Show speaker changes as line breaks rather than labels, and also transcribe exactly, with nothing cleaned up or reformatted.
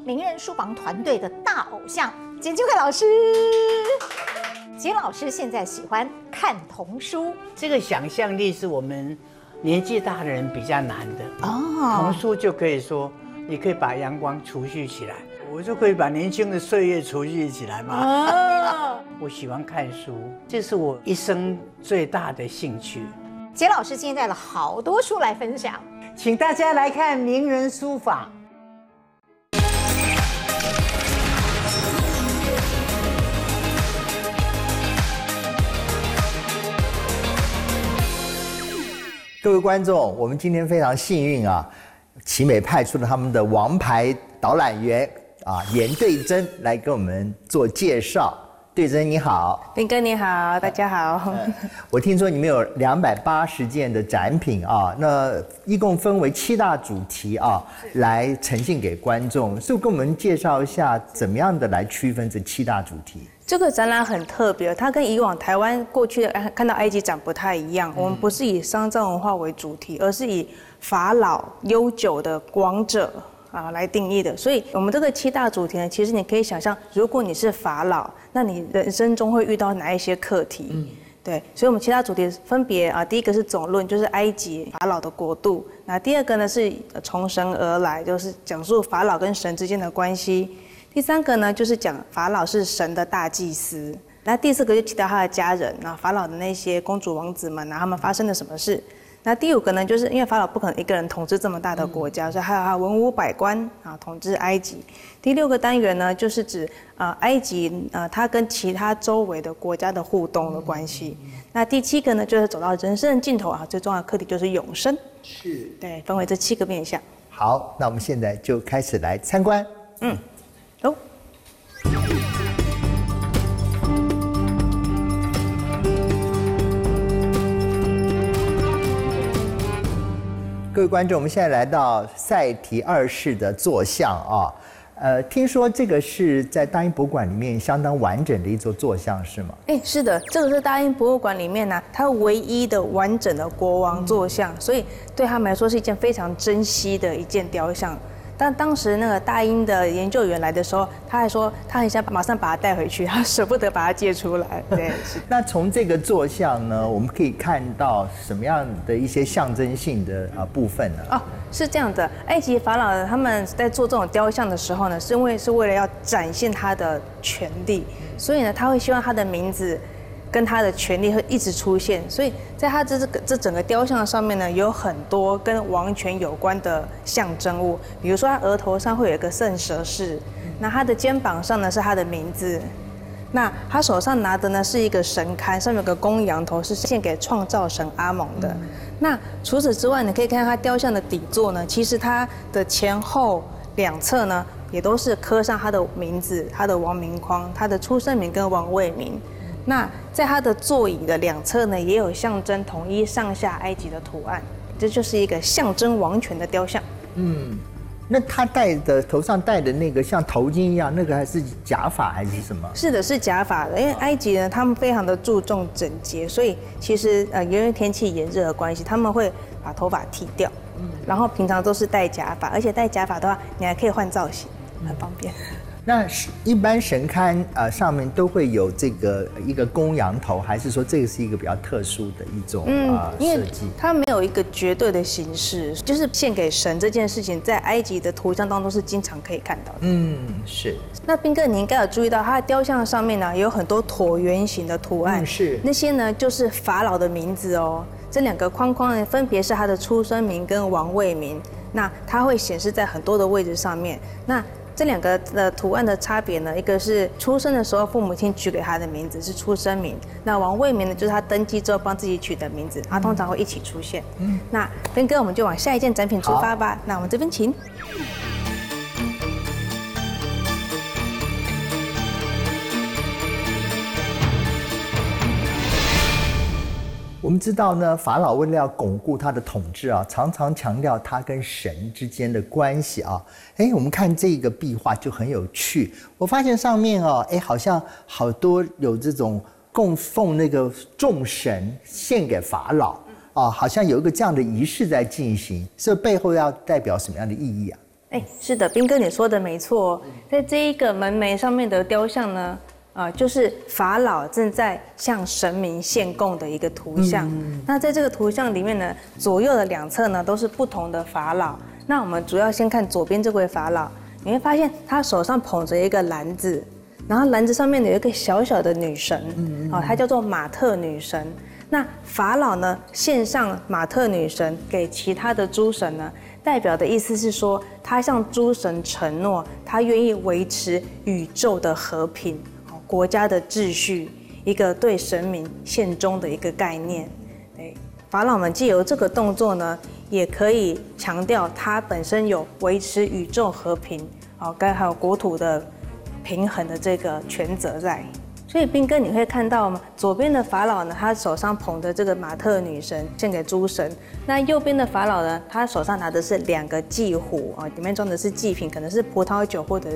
名人书房团队的大偶像简金慧老师。简老师现在喜欢看童书，
这个想象力是我们年纪大的人比较难的
哦。
童书就可以说，你可以把阳光储蓄起来，我就可以把年轻的岁月储蓄起来嘛。哦、我喜欢看书，这是我一生最大的兴趣。
简老师今天带了好多书来分享，
请大家来看名人书房。
各位观众，我们今天非常幸运啊，奇美派出了他们的王牌导览员啊，严对真来跟我们做介绍。对真你好，
斌哥你好，大家好。
呃、我听说你们有两百八十件的展品啊，那一共分为七大主题啊，来呈现给观众。所以跟我们介绍一下，怎么样的来区分这七大主题？
这个展览很特别，它跟以往台湾过去的看到埃及展不太一样。我们不是以丧葬文化为主题，而是以法老悠久的王者啊来定义的。所以，我们这个七大主题呢，其实你可以想象，如果你是法老，那你人生中会遇到哪一些课题？嗯，对。所以，我们七大主题分别啊，第一个是总论，就是埃及法老的国度；那第二个呢是从神而来，就是讲述法老跟神之间的关系。第三个呢，就是讲法老是神的大祭司。那第四个就提到他的家人，那法老的那些公主王子们，那他们发生了什么事？那第五个呢，就是因为法老不可能一个人统治这么大的国家，所以还有他文武百官啊统治埃及。第六个单元呢，就是指啊、呃、埃及呃它跟其他周围的国家的互动的关系。那第七个呢，就是走到人生的尽头啊，最重要的课题就是永生。
是，
对，分为这七个面向。
好，那我们现在就开始来参观。嗯。
哦，
各位观众，我们现在来到赛提二世的坐像啊，呃，听说这个是在大英博物馆里面相当完整的一座坐像，是吗？
哎，是的，这个是大英博物馆里面呢、啊，它唯一的完整的国王坐像，所以对他们来说是一件非常珍惜的一件雕像。但当时那个大英的研究员来的时候，他还说他很想马上把它带回去，他舍不得把它借出来。对，是。
那从这个坐像呢，我们可以看到什么样的一些象征性的啊部分呢？
哦，是这样的，埃及法老他们在做这种雕像的时候呢，是因为是为了要展现他的权力，所以呢，他会希望他的名字跟他的权力会一直出现，所以在他这这个这整个雕像上面呢，有很多跟王权有关的象征物，比如说他额头上会有一个圣蛇饰，那他的肩膀上呢是他的名字，那他手上拿的呢是一个神龛，上面有个公羊头，是献给创造神阿蒙的。那除此之外，你可以看到他雕像的底座呢，其实它的前后两侧呢，也都是刻上他的名字、他的王名框、他的出生名跟王位名。那在它的座椅的两侧呢，也有象征统一上下埃及的图案，这就是一个象征王权的雕像。
嗯，那他戴的头上戴的那个像头巾一样，那个还是假发还是什么？
是的，是假发的，因为埃及呢，他们非常的注重整洁，所以其实呃，因为天气炎热的关系，他们会把头发剃掉，嗯，然后平常都是戴假发，而且戴假发的话，你还可以换造型，很方便。
那一般神龛呃上面都会有这个一个公羊头，还是说这个是一个比较特殊的一种啊设计？
它没有一个绝对的形式，就是献给神这件事情，在埃及的图像当中是经常可以看到的。
嗯，是。
那斌哥，你应该有注意到，它的雕像上面呢有很多椭圆形的图案，
嗯、是
那些呢就是法老的名字哦。这两个框框呢，分别是他的出生名跟王位名，那它会显示在很多的位置上面。那这两个的图案的差别呢，一个是出生的时候父母亲取给他的名字是出生名，那王位名呢就是他登基之后帮自己取的名字，他通常会一起出现。嗯，那斌哥，我们就往下一件展品出发吧。那我们这边请。
我们知道呢，法老为了要巩固他的统治啊，常常强调他跟神之间的关系啊。哎，我们看这个壁画就很有趣，我发现上面哦，哎，好像好多有这种供奉那个众神献给法老啊，好像有一个这样的仪式在进行，这背后要代表什么样的意义啊？
哎，是的，彬哥你说的没错，在这一个门楣上面的雕像呢，啊、呃，就是法老正在向神明献供的一个图像。嗯、那在这个图像里面呢，左右的两侧呢都是不同的法老。那我们主要先看左边这位法老，你会发现他手上捧着一个篮子，然后篮子上面有一个小小的女神，嗯、哦，她叫做马特女神。那法老呢献上马特女神给其他的诸神呢，代表的意思是说，他向诸神承诺，他愿意维持宇宙的和平、国家的秩序，一个对神明献忠的一个概念。对，法老们藉由这个动作呢，也可以强调他本身有维持宇宙和平，哦，该还有国土的平衡的这个权责在。所以彬哥你会看到左边的法老呢，他手上捧着这个马特女神献给诸神，那右边的法老呢，他手上拿的是两个祭壶啊，里面装的是祭品，可能是葡萄酒或者